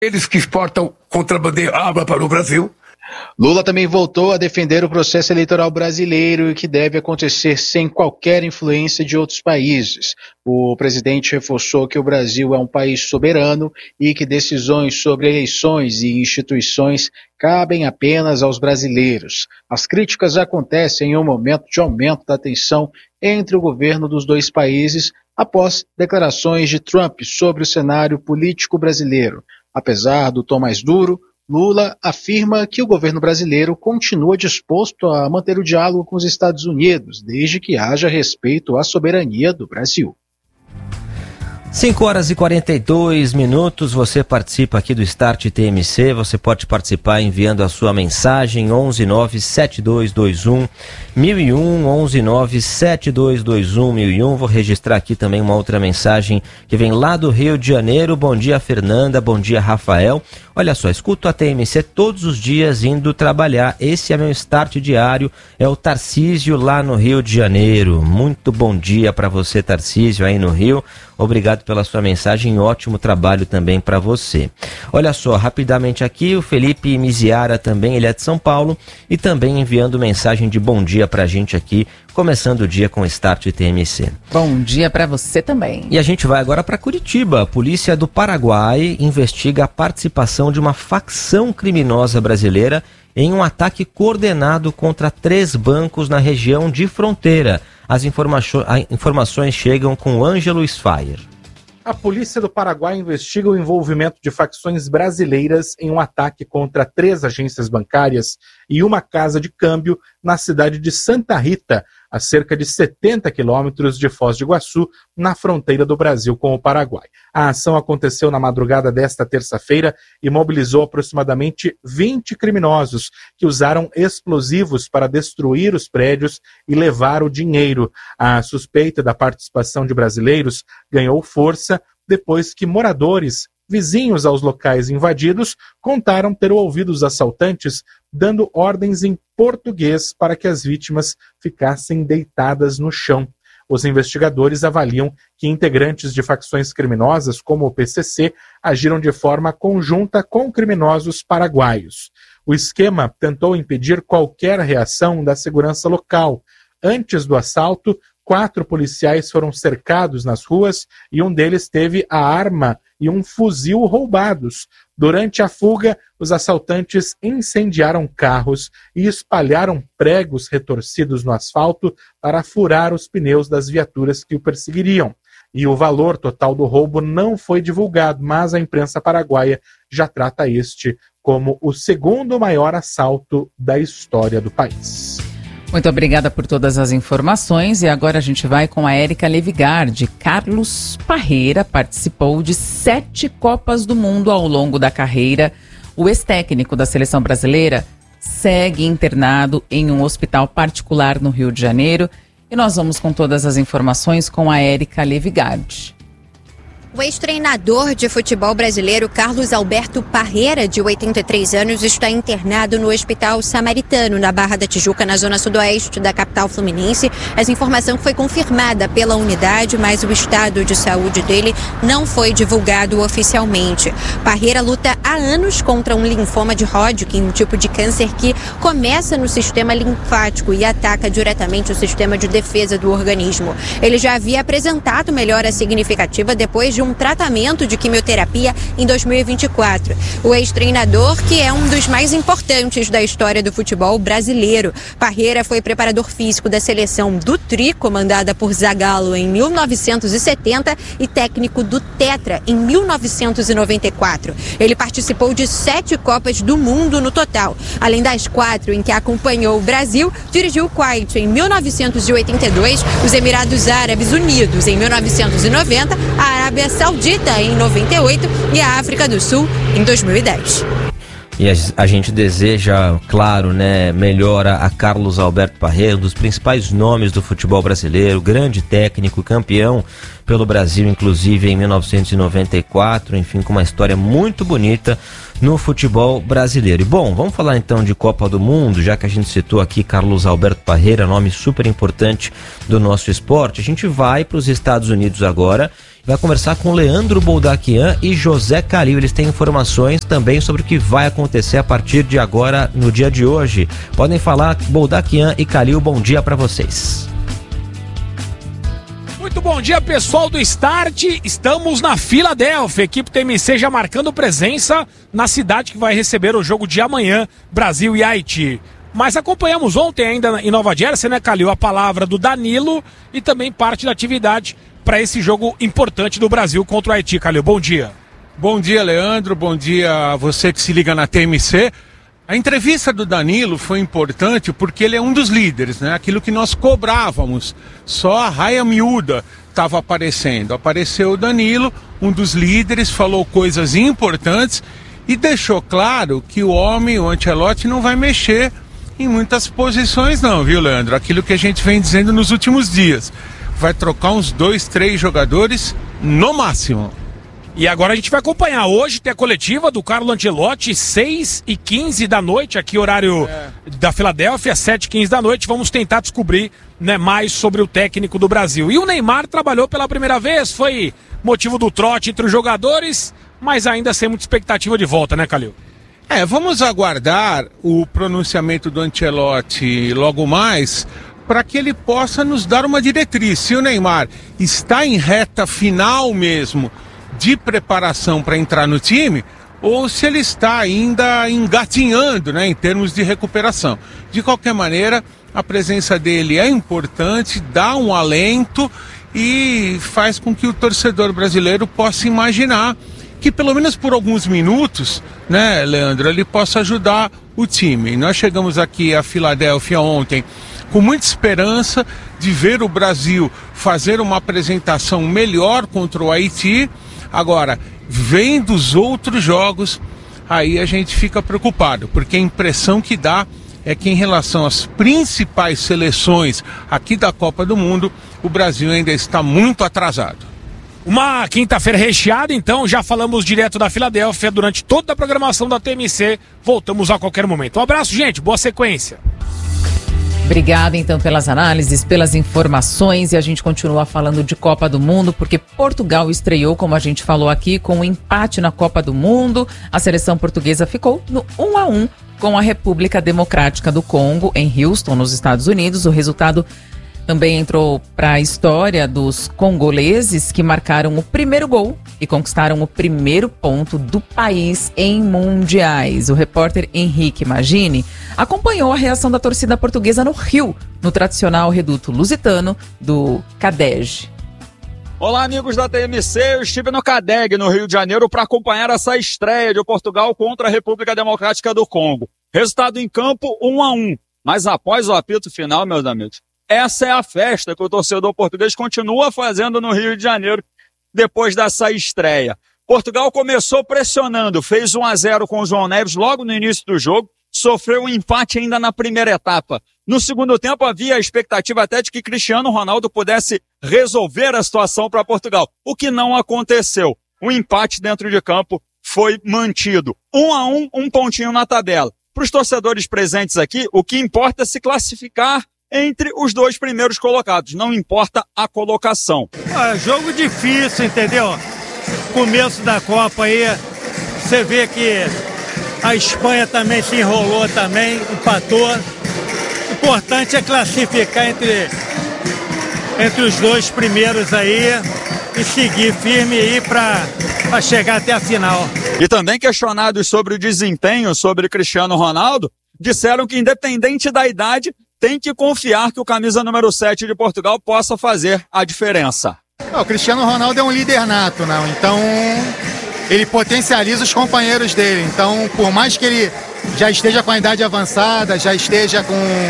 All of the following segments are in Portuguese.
Eles que exportam contrabando para o Brasil. Lula também voltou a defender o processo eleitoral brasileiro e que deve acontecer sem qualquer influência de outros países. O presidente reforçou que o Brasil é um país soberano e que decisões sobre eleições e instituições cabem apenas aos brasileiros. As críticas acontecem em um momento de aumento da tensão entre o governo dos dois países após declarações de Trump sobre o cenário político brasileiro. Apesar do tom mais duro, Lula afirma que o governo brasileiro continua disposto a manter o diálogo com os Estados Unidos, desde que haja respeito à soberania do Brasil. 5h42, você participa aqui do Start TMC, você pode participar enviando a sua mensagem 1197221 1001, 1197221 1001. Vou registrar aqui também uma outra mensagem que vem lá do Rio de Janeiro. Bom dia, Fernanda, bom dia, Rafael. Olha só, escuto a TMC todos os dias indo trabalhar, esse é meu start diário, é o Tarcísio lá no Rio de Janeiro. Muito bom dia para você, Tarcísio, aí no Rio. Obrigado pela sua mensagem, ótimo trabalho também para você. Olha só, rapidamente aqui, o Felipe Miziara também, ele é de São Paulo e também enviando mensagem de bom dia pra gente aqui, começando o dia com o Start TMC. Bom dia para você também. E a gente vai agora para Curitiba. A polícia do Paraguai investiga a participação de uma facção criminosa brasileira em um ataque coordenado contra 3 bancos na região de fronteira. As informações chegam com Ângelo Sfaier. A polícia do Paraguai investiga o envolvimento de facções brasileiras em um ataque contra 3 agências bancárias e uma casa de câmbio na cidade de Santa Rita, a cerca de 70 quilômetros de Foz do Iguaçu, na fronteira do Brasil com o Paraguai. A ação aconteceu na madrugada desta terça-feira e mobilizou aproximadamente 20 criminosos que usaram explosivos para destruir os prédios e levar o dinheiro. A suspeita da participação de brasileiros ganhou força depois que moradores vizinhos aos locais invadidos contaram ter ouvido os assaltantes dando ordens em português para que as vítimas ficassem deitadas no chão. Os investigadores avaliam que integrantes de facções criminosas, como o PCC, agiram de forma conjunta com criminosos paraguaios. O esquema tentou impedir qualquer reação da segurança local. Antes do assalto, 4 policiais foram cercados nas ruas e um deles teve a arma e um fuzil roubados. Durante a fuga, os assaltantes incendiaram carros e espalharam pregos retorcidos no asfalto para furar os pneus das viaturas que o perseguiriam. E o valor total do roubo não foi divulgado, mas a imprensa paraguaia já trata este como o 2º maior assalto da história do país. Muito obrigada por todas as informações e agora a gente vai com a Érica Levigard. Carlos Parreira participou de 7 Copas do Mundo ao longo da carreira. O ex-técnico da seleção brasileira segue internado em um hospital particular no Rio de Janeiro e nós vamos com todas as informações com a Érica Levigard. O ex-treinador de futebol brasileiro Carlos Alberto Parreira, de 83 anos, está internado no Hospital Samaritano, na Barra da Tijuca, na zona sudoeste da capital fluminense. Essa informação foi confirmada pela unidade, mas o estado de saúde dele não foi divulgado oficialmente. Parreira luta há anos contra um linfoma de Hodgkin, um tipo de câncer que começa no sistema linfático e ataca diretamente o sistema de defesa do organismo. Ele já havia apresentado melhora significativa depois de um tratamento de quimioterapia em 2024. O ex-treinador, que é um dos mais importantes da história do futebol brasileiro. Parreira foi preparador físico da seleção do Tri, comandada por Zagallo em 1970, e técnico do Tetra em 1994. Ele participou de 7 Copas do Mundo no total. Além das 4 em que acompanhou o Brasil, dirigiu o Kuwait em 1982, os Emirados Árabes Unidos em 1990, a Arábia Saudita em 98 e a África do Sul em 2010. E a gente deseja, claro, né, melhora a Carlos Alberto Parreira, um dos principais nomes do futebol brasileiro, grande técnico, campeão pelo Brasil, inclusive em 1994, enfim, com uma história muito bonita no futebol brasileiro. E bom, vamos falar então de Copa do Mundo, já que a gente citou aqui Carlos Alberto Parreira, nome super importante do nosso esporte. A gente vai para os Estados Unidos agora Vai conversar com Leandro Boldaquian e José Calil. Eles têm informações também sobre o que vai acontecer a partir de agora, no dia de hoje. Podem falar, Boldaquian e Calil, bom dia para vocês. Muito bom dia, pessoal do Start. Estamos na Filadélfia. A equipe TMC já marcando presença na cidade que vai receber o jogo de amanhã, Brasil e Haiti. Mas acompanhamos ontem ainda em Nova Jersey, né, Calil, a palavra do Danilo e também parte da atividade para esse jogo importante do Brasil contra o Haiti. Calil, bom dia. Bom dia, Leandro. Bom dia a você que se liga na TMC. A entrevista do Danilo foi importante porque ele é um dos líderes, né? Aquilo que nós cobrávamos. Só a raia miúda estava aparecendo. Apareceu o Danilo, um dos líderes, falou coisas importantes e deixou claro que o homem, o Ancelotti, não vai mexer em muitas posições não, viu, Leandro? Aquilo que a gente vem dizendo nos últimos dias. Vai trocar uns 2, 3 jogadores no máximo. E agora a gente vai acompanhar. Hoje tem a coletiva do Carlo Ancelotti, 6h15 da noite, aqui horário da Filadélfia, 7h15 da noite. Vamos tentar descobrir, né, mais sobre o técnico do Brasil. E o Neymar trabalhou pela primeira vez, foi motivo do trote entre os jogadores, mas ainda sem muita expectativa de volta, né, Calil? Vamos aguardar o pronunciamento do Ancelotti logo mais, para que ele possa nos dar uma diretriz. Se o Neymar está em reta final mesmo de preparação para entrar no time, ou se ele está ainda engatinhando, né, em termos de recuperação. De qualquer maneira, a presença dele é importante, dá um alento e faz com que o torcedor brasileiro possa imaginar que pelo menos por alguns minutos, né, Leandro, ele possa ajudar o time. Nós chegamos aqui a Filadélfia ontem com muita esperança de ver o Brasil fazer uma apresentação melhor contra o Haiti. Agora, vendo os outros jogos, aí a gente fica preocupado, porque a impressão que dá é que em relação às principais seleções aqui da Copa do Mundo, o Brasil ainda está muito atrasado. Uma quinta-feira recheada, então, já falamos direto da Filadélfia durante toda a programação da TMC. Voltamos a qualquer momento. Um abraço, gente. Boa sequência. Obrigada, então, pelas análises, pelas informações. E a gente continua falando de Copa do Mundo, porque Portugal estreou, como a gente falou aqui, com um empate na Copa do Mundo. A seleção portuguesa ficou no 1-1 com a República Democrática do Congo, em Houston, nos Estados Unidos. O resultado também entrou para a história dos congoleses, que marcaram o primeiro gol e conquistaram o primeiro ponto do país em mundiais. O repórter Henrique Magini acompanhou a reação da torcida portuguesa no Rio, no tradicional reduto lusitano do CADEG. Olá, amigos da TMC, eu estive no CADEG, no Rio de Janeiro, para acompanhar essa estreia de Portugal contra a República Democrática do Congo. Resultado em campo, 1-1. Mas após o apito final, meus amigos, essa é a festa que o torcedor português continua fazendo no Rio de Janeiro depois dessa estreia. Portugal começou pressionando, fez 1-0 com o João Neves logo no início do jogo, sofreu um empate ainda na primeira etapa. No segundo tempo havia a expectativa até de que Cristiano Ronaldo pudesse resolver a situação para Portugal, o que não aconteceu. O empate dentro de campo foi mantido. 1-1, um pontinho na tabela. Para os torcedores presentes aqui, o que importa é se classificar entre os 2 primeiros colocados, não importa a colocação. Jogo difícil, entendeu? Começo da Copa aí, você vê que a Espanha também se enrolou também, empatou. O importante é classificar entre os 2 primeiros aí e seguir firme aí para chegar até a final. E também questionados sobre o desempenho sobre Cristiano Ronaldo, disseram que independente da idade, tem que confiar que o camisa número 7 de Portugal possa fazer a diferença. O Cristiano Ronaldo é um líder nato, não? Então ele potencializa os companheiros dele. Então, por mais que ele já esteja com a idade avançada, já esteja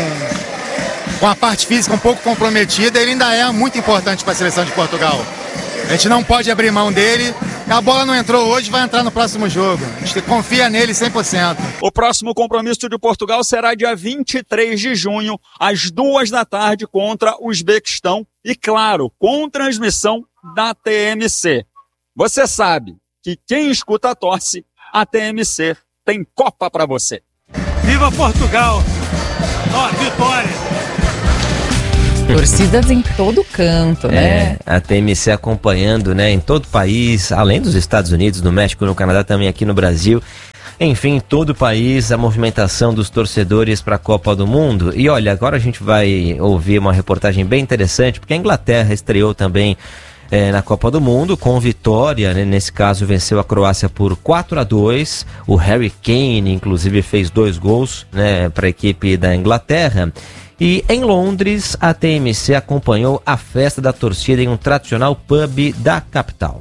com a parte física um pouco comprometida, ele ainda é muito importante para a seleção de Portugal. A gente não pode abrir mão dele. A bola não entrou hoje, vai entrar no próximo jogo. A gente confia nele 100%. O próximo compromisso de Portugal será dia 23 de junho, às 2 da tarde, contra o Uzbequistão. E, claro, com transmissão da TMC. Você sabe que quem escuta torce, a TMC tem Copa para você. Viva Portugal! Vitória! Torcidas em todo canto, né? A TMC acompanhando, né, em todo o país, além dos Estados Unidos, no México, no Canadá, também aqui no Brasil. Enfim, em todo o país, a movimentação dos torcedores para a Copa do Mundo. E olha, agora a gente vai ouvir uma reportagem bem interessante, porque a Inglaterra estreou também na Copa do Mundo com vitória, né? Nesse caso venceu a Croácia por 4-2. O Harry Kane, inclusive, fez 2 gols, né, para a equipe da Inglaterra. E em Londres, a TMC acompanhou a festa da torcida em um tradicional pub da capital.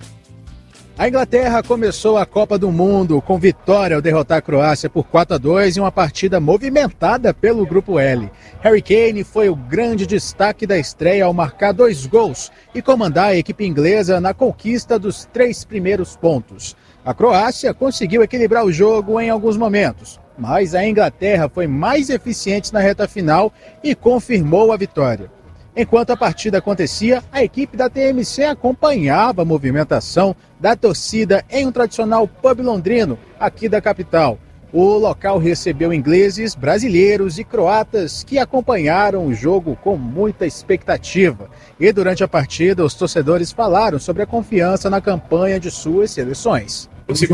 A Inglaterra começou a Copa do Mundo com vitória ao derrotar a Croácia por 4-2 em uma partida movimentada pelo Grupo L. Harry Kane foi o grande destaque da estreia ao marcar 2 gols e comandar a equipe inglesa na conquista dos 3 primeiros pontos. A Croácia conseguiu equilibrar o jogo em alguns momentos, mas a Inglaterra foi mais eficiente na reta final e confirmou a vitória. Enquanto a partida acontecia, a equipe da TMC acompanhava a movimentação da torcida em um tradicional pub londrino, aqui da capital. O local recebeu ingleses, brasileiros e croatas que acompanharam o jogo com muita expectativa. E durante a partida, os torcedores falaram sobre a confiança na campanha de suas seleções.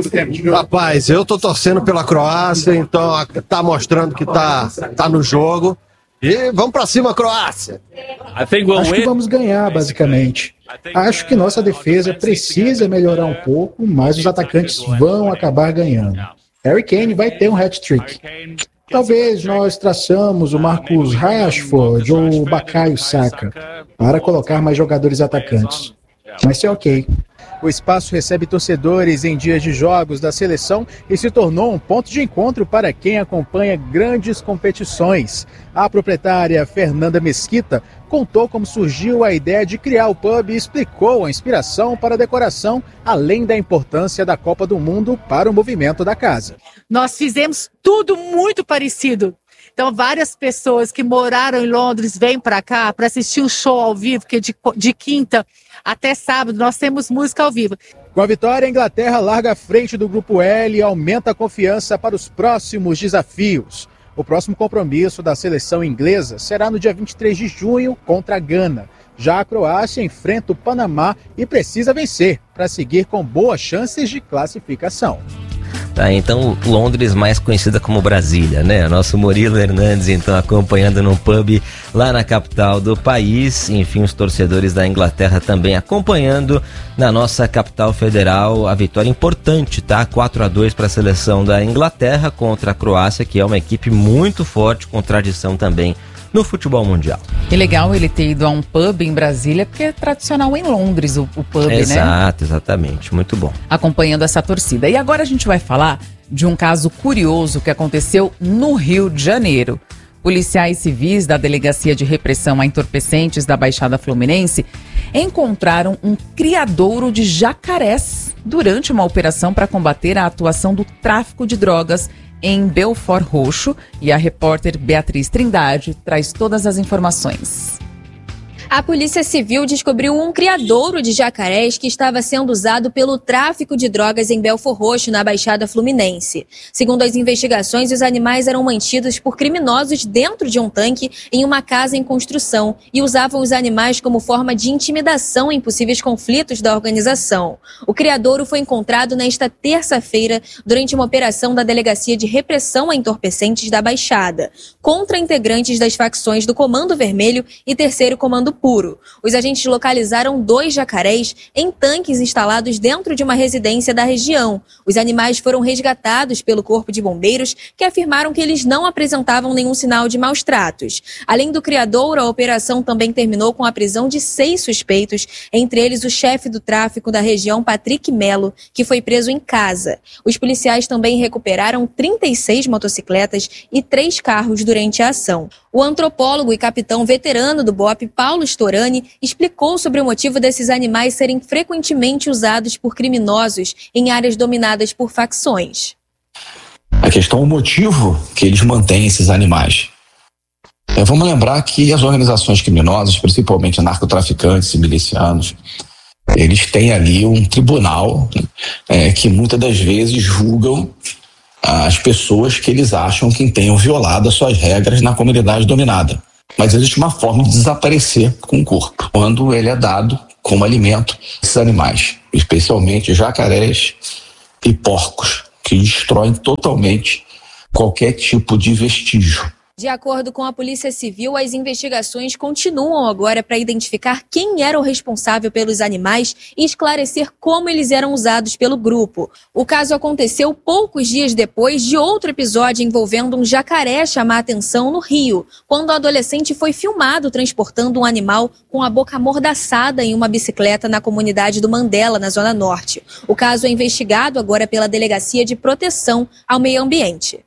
Rapaz, eu tô torcendo pela Croácia, então tá mostrando que tá no jogo. E vamos pra cima, Croácia! Acho que vamos ganhar, basicamente. Acho que nossa defesa precisa melhorar um pouco, mas os atacantes vão acabar ganhando. Harry Kane vai ter um hat-trick. Talvez nós traçamos o Marcus Rashford ou o Bukayo Saka para colocar mais jogadores atacantes. Vai ser ok. O espaço recebe torcedores em dias de jogos da seleção e se tornou um ponto de encontro para quem acompanha grandes competições. A proprietária Fernanda Mesquita contou como surgiu a ideia de criar o pub e explicou a inspiração para a decoração, além da importância da Copa do Mundo para o movimento da casa. Nós fizemos tudo muito parecido. Então, várias pessoas que moraram em Londres vêm para cá para assistir um show ao vivo, que de quinta até sábado nós temos música ao vivo. Com a vitória, a Inglaterra larga à frente do Grupo L e aumenta a confiança para os próximos desafios. O próximo compromisso da seleção inglesa será no dia 23 de junho contra a Gana. Já a Croácia enfrenta o Panamá e precisa vencer para seguir com boas chances de classificação. Tá, então Londres mais conhecida como Brasília, né? Nosso Murilo Hernandes, então, acompanhando num pub lá na capital do país. Enfim, os torcedores da Inglaterra também acompanhando na nossa capital federal a vitória importante, tá? 4-2 para a seleção da Inglaterra contra a Croácia, que é uma equipe muito forte, com tradição também no futebol mundial. Que legal ele ter ido a um pub em Brasília, porque é tradicional em Londres o pub, né? Exato, exatamente, muito bom. Acompanhando essa torcida. E agora a gente vai falar de um caso curioso que aconteceu no Rio de Janeiro. Policiais civis da Delegacia de Repressão a Entorpecentes da Baixada Fluminense encontraram um criadouro de jacarés durante uma operação para combater a atuação do tráfico de drogas em Belford Roxo, e a repórter Beatriz Trindade traz todas as informações. A Polícia Civil descobriu um criadouro de jacarés que estava sendo usado pelo tráfico de drogas em Belford Roxo, na Baixada Fluminense. Segundo as investigações, os animais eram mantidos por criminosos dentro de um tanque em uma casa em construção e usavam os animais como forma de intimidação em possíveis conflitos da organização. O criadouro foi encontrado nesta terça-feira durante uma operação da Delegacia de Repressão a Entorpecentes da Baixada, contra integrantes das facções do Comando Vermelho e Terceiro Comando Puro. Os agentes localizaram 2 jacarés em tanques instalados dentro de uma residência da região. Os animais foram resgatados pelo Corpo de Bombeiros, que afirmaram que eles não apresentavam nenhum sinal de maus tratos. Além do criadouro, a operação também terminou com a prisão de 6 suspeitos, entre eles o chefe do tráfico da região, Patrick Melo, que foi preso em casa. Os policiais também recuperaram 36 motocicletas e 3 carros durante a ação. O antropólogo e capitão veterano do BOPE, Paulo Storani, explicou sobre o motivo desses animais serem frequentemente usados por criminosos em áreas dominadas por facções. A questão é o motivo que eles mantêm esses animais. Vamos lembrar que as organizações criminosas, principalmente narcotraficantes e milicianos, eles têm ali um tribunal que muitas das vezes julgam as pessoas que eles acham que tenham violado as suas regras na comunidade dominada. Mas existe uma forma de desaparecer com o corpo, quando ele é dado como alimento a esses animais, especialmente jacarés e porcos, que destroem totalmente qualquer tipo de vestígio. De acordo com a Polícia Civil, as investigações continuam agora para identificar quem era o responsável pelos animais e esclarecer como eles eram usados pelo grupo. O caso aconteceu poucos dias depois de outro episódio envolvendo um jacaré chamar a atenção no Rio, quando o adolescente foi filmado transportando um animal com a boca amordaçada em uma bicicleta na comunidade do Mandela, na Zona Norte. O caso é investigado agora pela Delegacia de Proteção ao Meio Ambiente.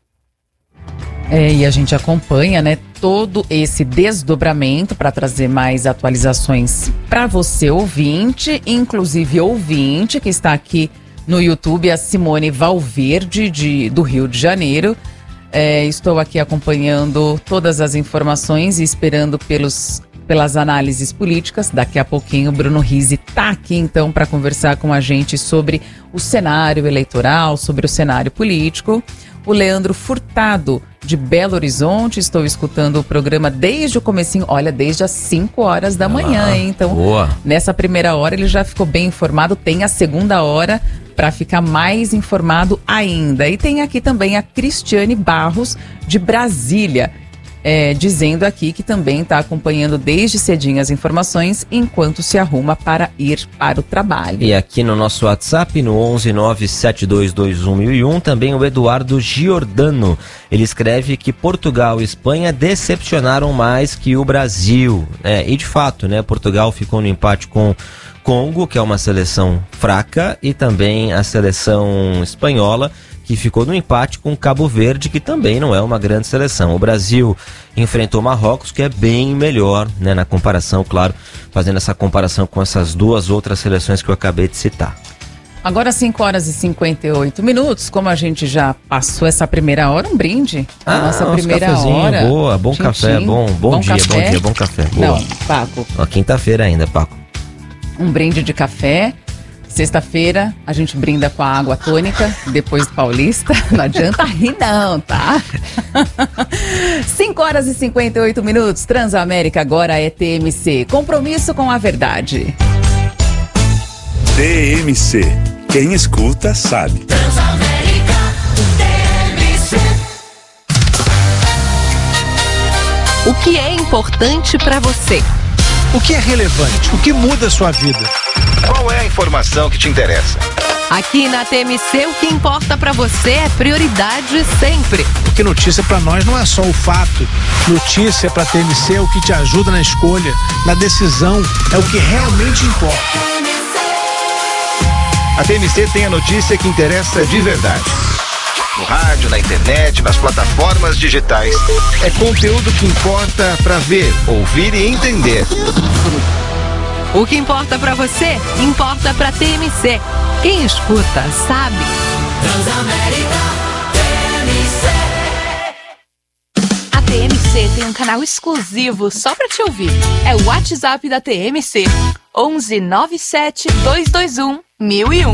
E a gente acompanha, né, todo esse desdobramento para trazer mais atualizações para você, ouvinte, inclusive ouvinte que está aqui no YouTube, a Simone Valverde, do Rio de Janeiro. Estou aqui acompanhando todas as informações e esperando pelas análises políticas. Daqui a pouquinho o Bruno Rizzi está aqui então para conversar com a gente sobre o cenário eleitoral, sobre o cenário político. O Leandro Furtado, de Belo Horizonte, estou escutando o programa desde o comecinho, desde as 5 horas da manhã, hein? Então, nessa primeira hora ele já ficou bem informado, tem a segunda hora para ficar mais informado ainda. E tem aqui também a Cristiane Barros, de Brasília, dizendo aqui que também está acompanhando desde cedinho as informações enquanto se arruma para ir para o trabalho. E aqui no nosso WhatsApp, no 11972211001, também o Eduardo Giordano. Ele escreve que Portugal e Espanha decepcionaram mais que o Brasil. E de fato, né, Portugal ficou no empate com Congo, que é uma seleção fraca, e também a seleção espanhola, que ficou no empate com Cabo Verde, que também não é uma grande seleção. O Brasil enfrentou Marrocos, que é bem melhor, né, na comparação, claro, fazendo essa comparação com essas duas outras seleções que eu acabei de citar. Agora 5 horas e 58 minutos, como a gente já passou essa primeira hora, um brinde. A nossa primeira hora. Boa, bom Tchim, café, tchim. bom dia, bom café. Boa. Não, Paco. Quinta-feira ainda, Paco. Um brinde de café. Sexta-feira a gente brinda com a água tônica, depois do Paulista. Não adianta rir não, tá? 5 horas e 58 minutos. Transamérica agora é TMC. Compromisso com a verdade. TMC. Quem escuta sabe. Transamérica, TMC. O que é importante para você? O que é relevante? O que muda a sua vida? Qual é a informação que te interessa? Aqui na TMC, o que importa pra você é prioridade sempre. Porque notícia pra nós não é só o fato. Notícia pra TMC é o que te ajuda na escolha, na decisão, é o que realmente importa. A TMC tem a notícia que interessa de verdade. No rádio, na internet, nas plataformas digitais. É conteúdo que importa pra ver, ouvir e entender. O que importa pra você, importa pra TMC. Quem escuta, sabe. Transamérica, TMC. A TMC tem um canal exclusivo só pra te ouvir. É o WhatsApp da TMC. 11 97 221 1001.